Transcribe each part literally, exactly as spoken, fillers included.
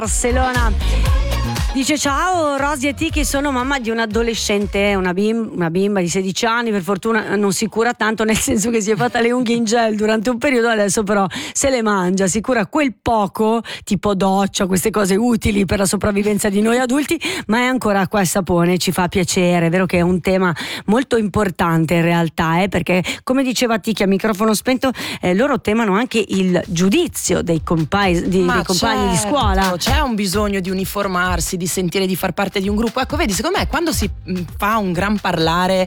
Barcellona. Dice: ciao Rosy e Tiki, sono mamma di un adolescente, una bimba, una bimba di sedici anni, per fortuna non si cura tanto, nel senso che si è fatta le unghie in gel durante un periodo, adesso però se le mangia, si cura quel poco, tipo doccia, queste cose utili per la sopravvivenza di noi adulti, ma è ancora qua il sapone, ci fa piacere. È vero che è un tema molto importante in realtà, eh, perché come diceva Tiki a microfono spento, eh, loro temono anche il giudizio dei, compai- di, dei compagni certo, di scuola. C'è un bisogno di uniformarsi, di sentire di far parte di un gruppo. Ecco, vedi, secondo me quando si fa un gran parlare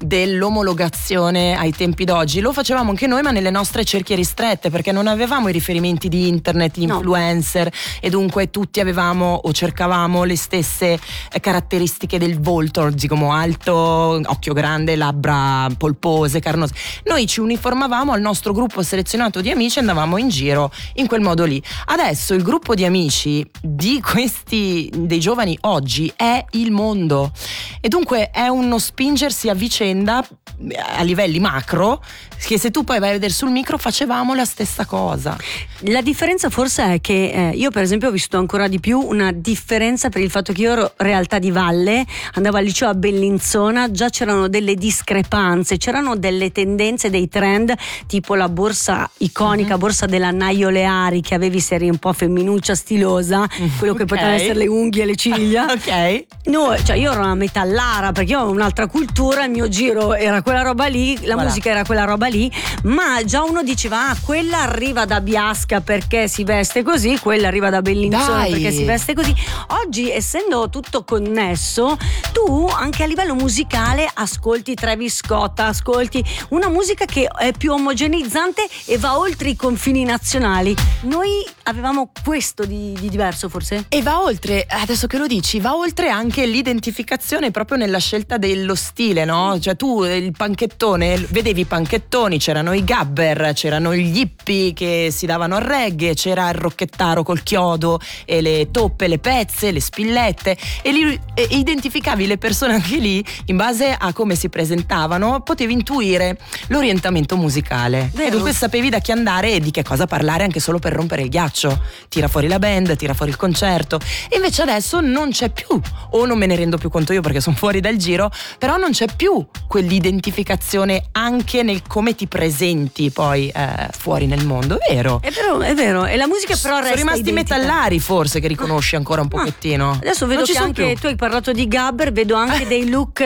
dell'omologazione ai tempi d'oggi, lo facevamo anche noi, ma nelle nostre cerchie ristrette, perché non avevamo i riferimenti di internet, gli No. influencer, e dunque tutti avevamo o cercavamo le stesse eh, caratteristiche del volto, come alto, occhio grande, labbra polpose, carnose. Noi ci uniformavamo al nostro gruppo selezionato di amici e andavamo in giro in quel modo lì. Adesso il gruppo di amici di questi dei giovani oggi è il mondo, e dunque è uno spingersi a vicenda a livelli macro, che se tu poi vai a vedere sul micro facevamo la stessa cosa. La differenza forse è che eh, io per esempio ho visto ancora di più una differenza per il fatto che io ero realtà di valle, andavo al liceo a Bellinzona, già c'erano delle discrepanze, c'erano delle tendenze, dei trend, tipo la borsa iconica, mm-hmm. borsa della Naio Leari, che avevi se eri un po' femminuccia stilosa, quello che okay. potevano essere le unghie e le ciglia. Ok. No, cioè io ero una metallara, perché io ho un'altra cultura, il mio giro era quella roba lì, la voilà. musica era quella roba lì, ma già uno diceva: ah, quella arriva da Biasca perché si veste così, quella arriva da Bellinzona Dai. perché si veste così. Oggi, essendo tutto connesso, tu anche a livello musicale ascolti Travis Scott, ascolti una musica che è più omogeneizzante e va oltre i confini nazionali. Noi avevamo questo di, di diverso forse? E va oltre, adesso che lo dici, va oltre anche l'identificazione proprio nella scelta dello stile, no? Cioè tu il panchettone, vedevi i panchettoni, c'erano i gabber, c'erano gli hippie che si davano al reggae, c'era il rocchettaro col chiodo e le toppe, le pezze, le spillette, e lì e identificavi le persone anche lì in base a come si presentavano, potevi intuire l'orientamento musicale. Vero. E dunque sapevi da chi andare e di che cosa parlare, anche solo per rompere il ghiaccio. Tira fuori la band, tira fuori il concerto. E invece adesso non c'è più, o non me ne rendo più conto io perché sono fuori dal giro, però non c'è più quell'identificazione anche nel come ti presenti poi eh, fuori nel mondo. È vero. È vero, è vero. E la musica però resta sono rimasti identica. metallari forse, che riconosci ancora un pochettino. Adesso vedo che anche più. Tu hai parlato di gabber, vedo anche dei look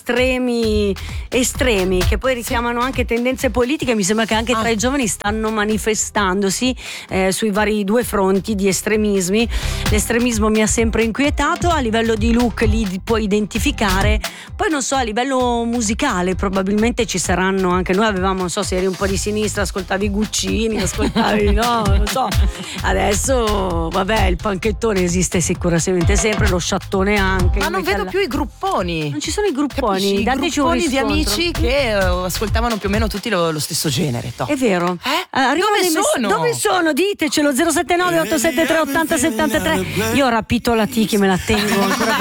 estremi estremi che poi richiamano anche tendenze politiche. Mi sembra che anche tra ah. i giovani stanno manifestandosi eh, sui vari due fronti di estremismi. L'estremismo mi ha sempre inquietato, a livello di look li puoi identificare, poi non so, a livello musicale probabilmente ci saranno anche, noi avevamo, non so, se eri un po' di sinistra ascoltavi Guccini, ascoltavi no, non so, adesso vabbè, il panchettone esiste sicuramente sempre, lo sciattone anche, ma non vedo più i grupponi, non ci sono i grupponi. Capisci? I Dateci un grupponi di riscontro. Amici che uh, ascoltavano più o meno tutti lo, lo stesso genere, toh. È vero. Eh? Arrivano Dove dei mess- sono? Dove sono? Ditecelo. Zero sette nove otto sette tre otto zero sette tre. Io ho rapito la Tiki, me la tengo ancora.